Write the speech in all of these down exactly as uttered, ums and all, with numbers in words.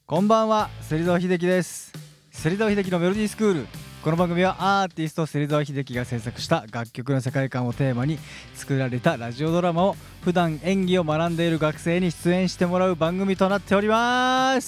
こんばんは、芹沢秀樹です。芹沢秀樹のメロディースクール。この番組はアーティスト芹沢秀樹が制作した楽曲の世界観をテーマに作られたラジオドラマを普段演技を学んでいる学生に出演してもらう番組となっております。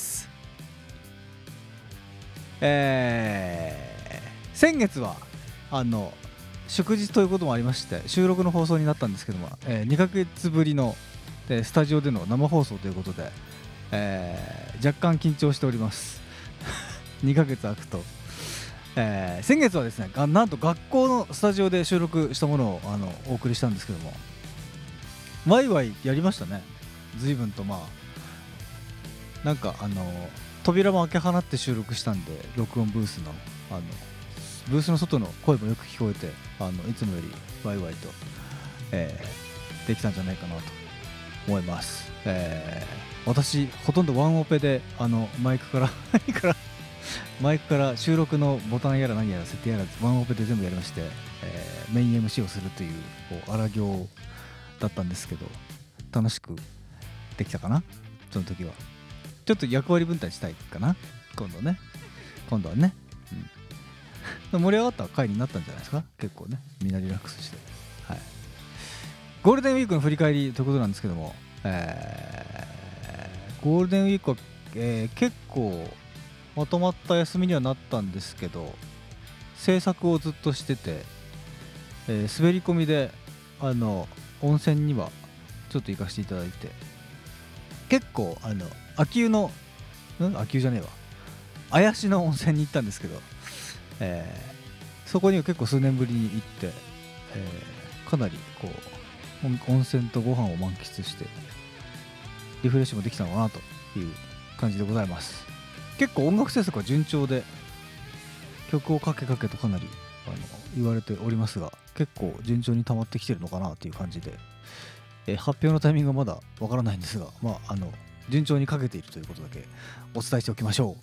えー、先月はあの祝日ということもありまして収録の放送になったんですけども、えー、にかげつぶりの、えー、スタジオでの生放送ということで、えー、若干緊張しておりますにかげつ空くと、えー、先月はですね、なんと学校のスタジオで収録したものをあのお送りしたんですけども、ワイワイやりましたね。随分とまあなんかあの扉も開け放って収録したんで、録音ブースのあのブースの外の声もよく聞こえて、あのいつもよりワイワイと、えー、できたんじゃないかなと思います。えー、私ほとんどワンオペであのマイクからマイクから収録のボタンやら何やら設定やらワンオペで全部やりまして、えー、メイン エムシー をするという荒行だったんですけど、楽しくできたかな。その時はちょっと役割分担したいかな。今度ね今度はね、うん、盛り上がった回になったんじゃないですか。結構ね、みんなリラックスして、はい、ゴールデンウィークの振り返りということなんですけども、えー、ゴールデンウィークは、えー、結構まとまった休みにはなったんですけど、制作をずっとしてて、えー、滑り込みであの温泉にはちょっと行かせていただいて、結構あの秋湯のん秋湯じゃねえわ綾しの温泉に行ったんですけど、えー、そこには結構数年ぶりに行って、えー、かなりこう温泉とご飯を満喫してリフレッシュもできたのかなという感じでございます。結構音楽制作は順調で、曲をかけかけとかなりあの言われておりますが、結構順調に溜まってきてるのかなという感じで、えー、発表のタイミングはまだわからないんですが、まああの順調にかけているということだけお伝えしておきましょう。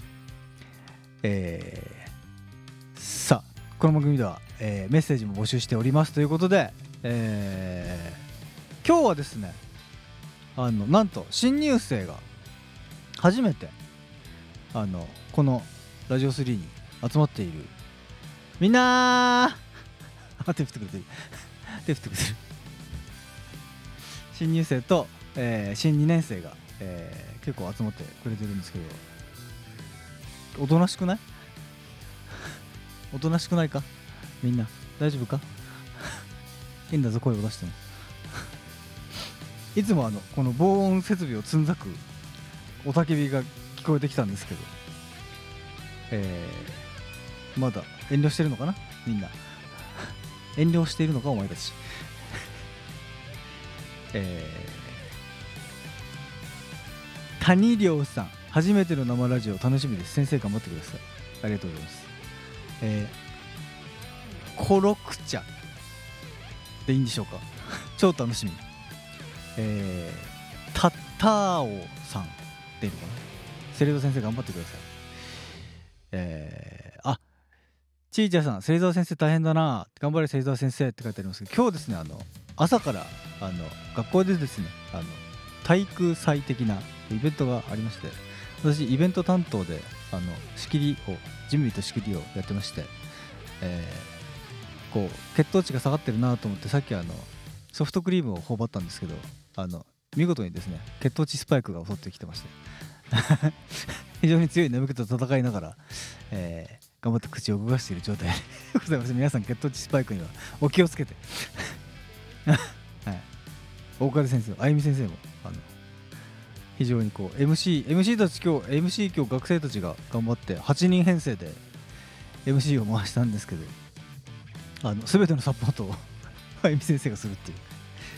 えー、さあこの番組では、えー、メッセージも募集しておりますということで、えー、今日はですね、あのなんと新入生が初めてあのこのラジオスリーに集まっているみんなー手振ってくれてる手振ってくれてる新入生と、えー、新にねん生が、えー、結構集まってくれてるんですけど、おとなしくない？おとなしくないか？みんな大丈夫か？いいんだぞ声を出してもいつもあのこの防音設備をつんざく雄たけびが聞こえてきたんですけど、えー、まだ遠慮してるのかな、みんな遠慮しているのかお前たちえー、谷亮さん、初めての生ラジオ楽しみです。先生頑張ってください。ありがとうございます。えー、コロクチャでいいんでしょうか超楽しみ。えー、タッターオさんでいいのかな。セレド先生頑張ってください。えー、あちーちゃさん、芹沢先生大変だな、頑張れ芹沢先生って書いてありますけど、今日ですね、あの朝からあの学校でですね、あの体育祭的なイベントがありまして、私イベント担当であの仕切りを準備と仕切りをやってまして、えー、こう血糖値が下がってるなと思ってさっきあのソフトクリームを頬張ったんですけど、あの見事にですね血糖値スパイクが襲ってきてまして非常に強い眠気と戦いながら、えー、頑張って口を動かしている状態でございます。皆さん血糖値スパイクにはお気をつけてはい、大風先生、あゆみ先生もあの非常にこう エムシー エムシー たち今日 エムシー 今日学生たちが頑張ってはちにん編成で エムシー を回したんですけど、あの全てのサポートをあゆみ先生がするっていう、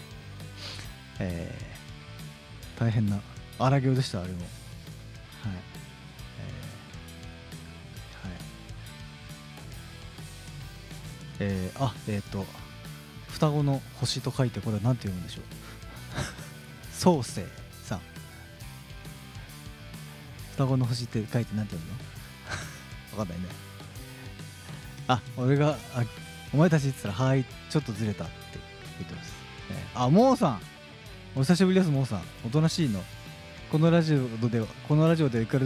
えー、大変な荒行でした。あれもはい、えー、はい、えー、あえっ、ー、と双子の星と書いてこれは何て読むんでしょう創世さん、双子の星って書いて何て読むのわかんないね。あ、俺があお前たちって言ったらはいちょっとずれたって言ってます、ね、あ、モーさんお久しぶりです。モーさんおとなしいの。このラジオではこのラジオではいくら